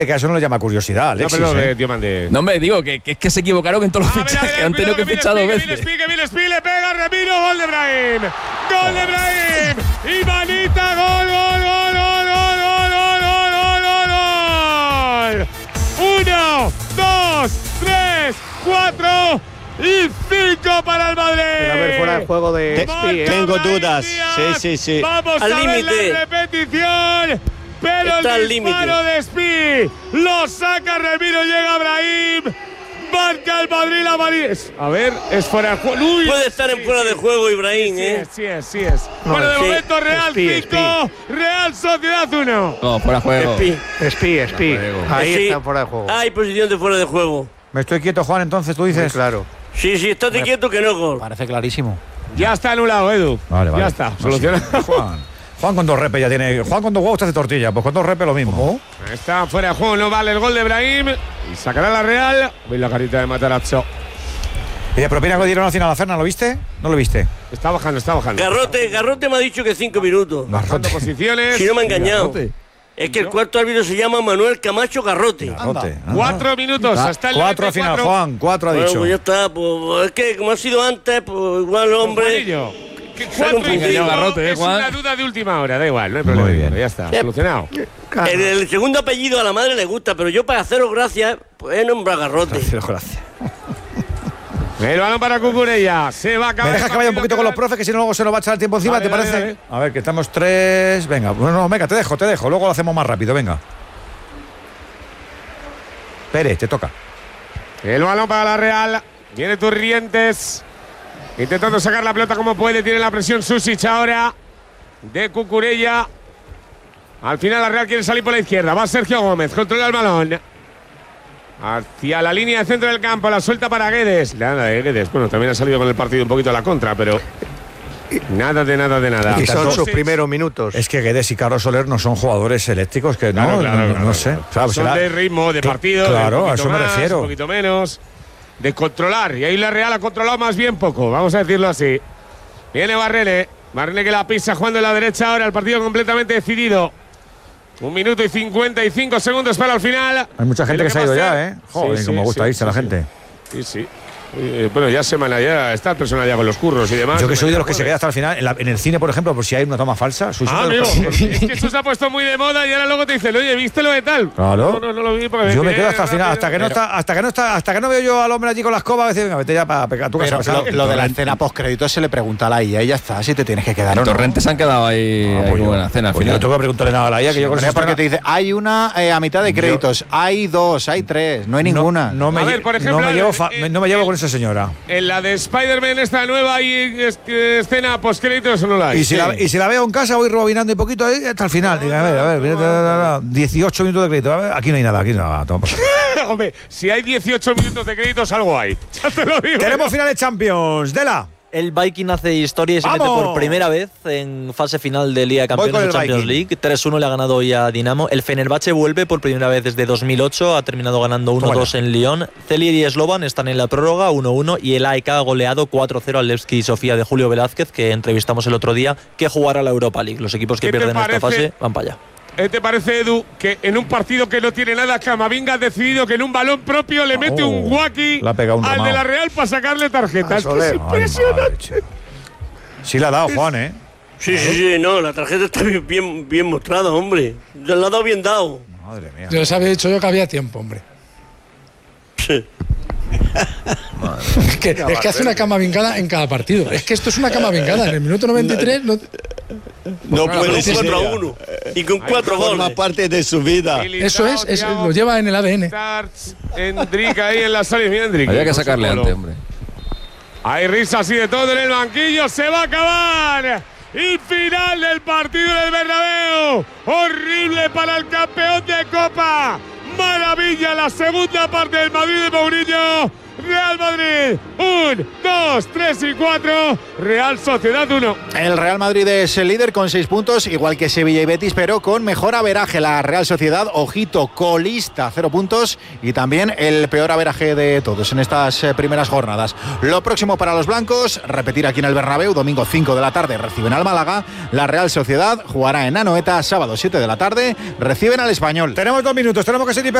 Que a eso no le llama curiosidad, Alexis. No, pero Diomande. No, hombre, digo que es que se equivocaron en todos los fichajes. Han tenido que fichar 2 veces. Viene Spi, le pega Remiro, gol de Brahim. ¡Gol de Brahim! ¡Y manita, gol! 1, 2, 3, 4 y 5 para el Madrid. A ver, fuera de juego de Spi. Tengo dudas. Sí. Vamos al a ver la repetición. Pero está el disparo de Spi lo saca Remiro, llega Brahim. Marca el Madrid, la Madrid. A ver, es fuera de juego. Puede estar en fuera de juego, Ibrahim, Sí es. Bueno, de momento Real 5, Real Sociedad 1. No, fuera de juego. Spi. Ahí está fuera de juego. Hay posición de fuera de juego. Me estoy quieto, Juan, entonces tú dices. Muy claro. Sí, estate quieto que no gol. Parece clarísimo. Ya está anulado, Edu. Vale. Ya está, solucionado. Juan con 2 repes ya tiene. Juan con 2 huevos te hace tortilla. Pues con 2 repes lo mismo. Está fuera de juego, no vale el gol de Brahim. Y sacará la Real. Veis la carita de Matarazzo. ¿Y de propina que dieron al final a la Ferna? ¿Lo viste? ¿No lo viste? Está bajando. Garrote me ha dicho que 5 minutos. Bajando posiciones. Si no me ha engañado. Es que el cuarto árbitro se llama Manuel Camacho Garrote. 4 minutos hasta el 4 al final, Juan. 4 ha dicho. Bueno, pues ya está. Pues, es que como ha sido antes, pues igual, hombre. 4 y 5 Garrote, es Juan. una duda de última hora, da igual, no hay problema. Muy bien. Ya está, solucionado. El segundo apellido a la madre le gusta, pero yo para haceros gracias, pues he nombrado Garrote. Gracias. El balón para Cucurella. Se va a acabar. ¿Me dejas que vaya un poquito con los profes, que si no luego se nos va a echar el tiempo encima, Vale, te parece? vale. A ver, que estamos 3. Venga, bueno, venga, te dejo. Luego lo hacemos más rápido, venga. Pérez, te toca. El balón para la Real. Viene Turrientes. Intentando sacar la pelota como puede. Tiene la presión Susic ahora. De Cucurella. Al final la Real quiere salir por la izquierda. Va Sergio Gómez. Controla el balón. Hacia la línea de centro del campo. La suelta para Guedes. Nada de Guedes. Bueno, también ha salido con el partido un poquito a la contra, pero nada de nada. Y son sus primeros minutos. Es que Guedes y Carlos Soler no son jugadores eléctricos, que no sé. Claro, son de ritmo, de partido. Claro, a eso me más, refiero. Un poquito menos. De controlar. Y ahí la Real ha controlado más bien poco. Vamos a decirlo así. Viene Barrele. Barrele que la pisa jugando en la derecha ahora. El partido completamente decidido. 1 minuto y 55 segundos para el final. Hay mucha gente que se ha ido ya, ¿eh? Joder, como gusta irse la gente. Sí. Bueno, ya ya está el personal ya con los curros y demás. Yo que soy de los que se queda hasta el final. En el cine, por ejemplo, por si hay una toma falsa. Amigo, es que eso se ha puesto muy de moda y ahora luego te dicen, oye, ¿viste lo de tal? Claro. No lo vi porque yo me quedo hasta el final, hasta que no veo yo al hombre allí con la escoba, a veces, venga, vete ya para pegar tu casa. Pero lo de la escena postcrédito se le pregunta a la IA y ya está, si te tienes que quedar o no. Torrentes han quedado ahí como en la cena al final. Yo tengo que preguntarle nada a la IA, que yo con eso. Porque te dice, hay una a mitad de créditos, hay 2, hay 3, no hay ninguna. No me llevo con esa señora. En la de Spider-Man esta nueva hay escena postcréditos o no la hay. Y si la veo en casa voy rebobinando un poquito ahí hasta el final. Diga, a ver, 18 minutos de crédito. A ver, aquí no hay nada, toma. Hombre, si hay 18 minutos de créditos, algo hay. Ya te lo digo. Tenemos finales Champions. Dela. El Viking hace historia y se mete por primera vez en fase final de Liga de Campeones de Champions League. 3-1 le ha ganado hoy a Dinamo. El Fenerbahce vuelve por primera vez desde 2008. Ha terminado ganando 1-2 en Lyon. Celier y Slovan están en la prórroga 1-1 y el AEK ha goleado 4-0 al Levski Sofía de Julio Velázquez, que entrevistamos el otro día, que jugará la Europa League. Los equipos que pierden esta fase van para allá. ¿Qué te parece, Edu, que en un partido que no tiene nada, Camavinga ha decidido que en un balón propio le mete un guaki al de la Real para sacarle tarjeta? Es impresionante. Sí la ha dado, Juan, ¿eh? Sí, no, la tarjeta está bien mostrada, hombre. La ha dado bien dado. Madre mía. Yo les había dicho yo que había tiempo, hombre. Sí. Es que hace una Camavingada en cada partido. Es que esto es una Camavingada. En el minuto 93 no puede ser 4-1 y con 4 goles. Forma parte de su vida. Eso lo lleva en el ADN. Endrick ahí en la sala. Mira, Endrick. Había que sacarle antes, hombre. Hay risas y de todo en el banquillo. Se va a acabar. Y final del partido del Bernabéu. Horrible para el campeón de Copa. Maravilla la segunda parte del Madrid de Mourinho. Real Madrid 1, 2, 3 y 4. Real Sociedad 1. El Real Madrid es el líder con 6 puntos, igual que Sevilla y Betis, pero con mejor averaje. La Real Sociedad, ojito, colista, 0 puntos y también el peor averaje de todos en estas primeras jornadas. Lo próximo para los blancos, repetir aquí en el Bernabéu, domingo 5 de la tarde reciben al Málaga. La Real Sociedad jugará en Anoeta, sábado 7 de la tarde, reciben al Español. Tenemos 2 minutos, tenemos que ser